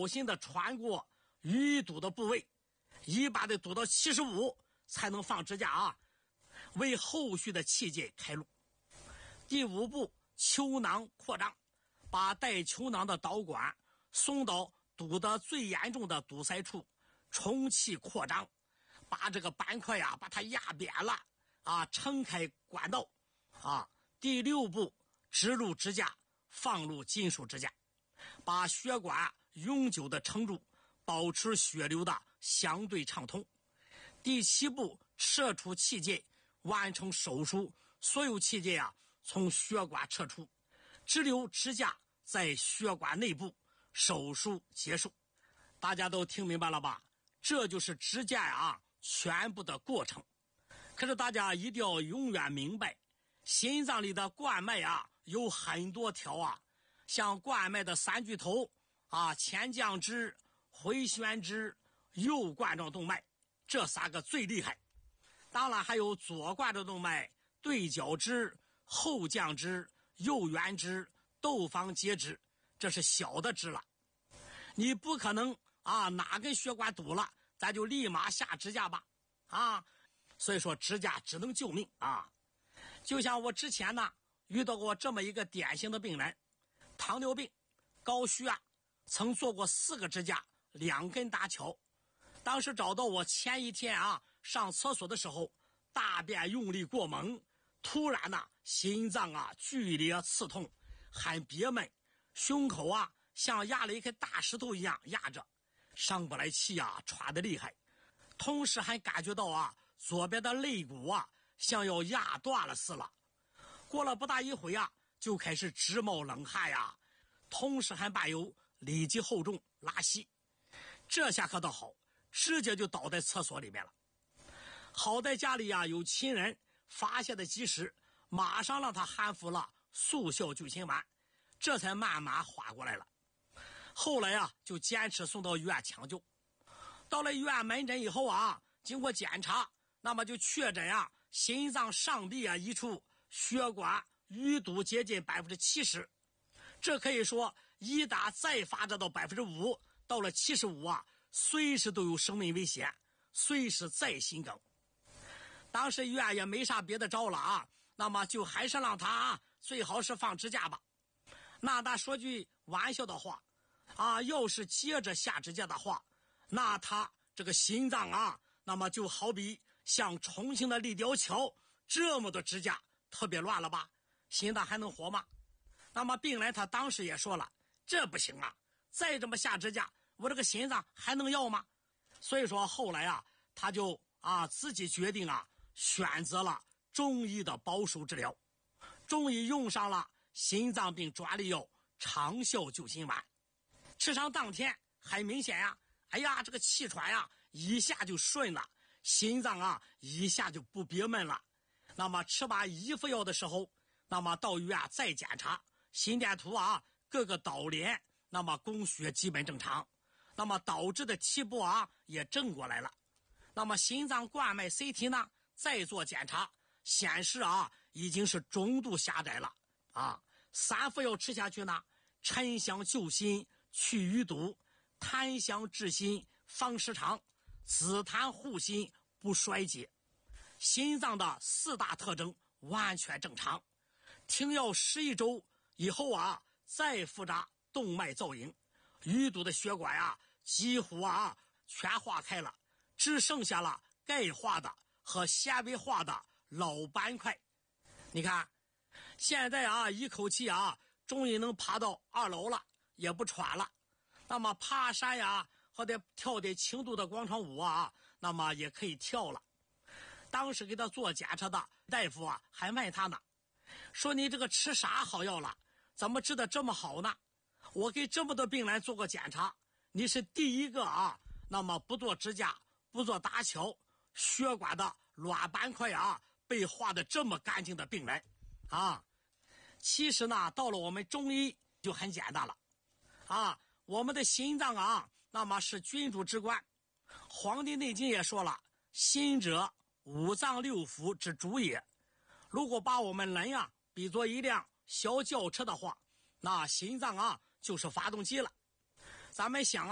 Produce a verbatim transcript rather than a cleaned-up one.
小心的穿过淤堵的部位，一般得堵到七十五才能放支架啊，为后续的气节开路。第五步，球囊扩张，把带球囊的导管送到堵得最严重的堵塞处，充气扩张，把这个板块呀、啊、把它压扁了啊，撑开管道啊。第六步，植入支架，放入金属支架，把血管永久的撑住，保持血流的相对畅通。第七步，撤出气节，完成手术，所有气节啊从血管撤出，只留支架在血管内部，手术结束。大家都听明白了吧？这就是支架啊全部的过程。可是大家一定要永远明白，心脏里的冠脉啊有很多条啊，像冠脉的三巨头啊，前降支、回旋支、右冠状动脉，这三个最厉害。当然还有左冠状动脉、对角支、后降支、右缘支、窦房结支，这是小的支了。你不可能啊哪根血管堵了咱就立马下支架吧啊，所以说支架只能救命啊。就像我之前呢遇到过这么一个典型的病人，糖尿病、高血压，曾做过四个支架，两根搭桥。当时找到我前一天啊上厕所的时候，大便用力过猛，突然呢心脏啊剧烈刺痛，很憋闷，胸口啊像压了一颗大石头一样压着，上不来气啊，喘得厉害。同时还感觉到啊左边的肋骨啊像要压断了似的。过了不大一会啊就开始直冒冷汗呀，同时还伴有里脊厚重、拉稀。这下可倒好，直接就倒在厕所里面了。好在家里啊有亲人发现的及时，马上让他含服了速效救心丸，这才慢慢缓过来了。后来啊就坚持送到医院抢救。到了医院门诊以后啊，经过检查，那么就确诊啊心脏上壁啊一处血管淤堵接近百分之七十。这可以说一旦再发展到百分之五，到了七十五啊，随时都有生命危险，随时再心梗。当时医院也没啥别的招了啊，那么就还是让他啊最好是放支架吧。那他说句玩笑的话啊，要是接着下支架的话，那他这个心脏啊，那么就好比像重庆的立交桥这么多支架，特别乱了吧，心脏还能活吗？那么病人他当时也说了，这不行啊，再这么下支架，我这个心脏还能要吗？所以说后来啊他就啊自己决定啊选择了中医的保守治疗。中医用上了心脏病专利药长效救心丸，吃上当天很明显呀，哎呀这个气喘呀一下就顺了，心脏啊一下就不憋闷了。那么吃完一副药的时候，那么到医院再检查心电图啊各个导联，那么供血基本正常，那么导致的提波啊也正过来了。那么心脏冠脉 C T 呢再做检查，显示啊已经是中度狭窄了啊。三副药吃下去呢，沉香救心去淤堵，檀香治心方时长，紫檀护心不衰竭。心脏的四大特征完全正常。停药十一周以后啊，再复查动脉造影，淤堵的血管啊几乎啊全化开了，只剩下了钙化的和纤维化的老斑块。你看现在啊一口气啊终于能爬到二楼了，也不喘了。那么爬山呀或者跳点轻度的广场舞啊，那么也可以跳了。当时给他做检查的大夫啊还问他呢，说你这个吃啥好药了，怎么治得这么好呢？我给这么多病人做过检查，你是第一个啊那么不做支架不做搭桥，血管的软斑块啊被化得这么干净的病人啊。其实呢到了我们中医就很简单了啊，我们的心脏啊那么是君主之官。黄帝内经也说了，心者五脏六腑之主也。如果把我们人啊比作一辆小轿车的话，那心脏啊就是发动机了。咱们想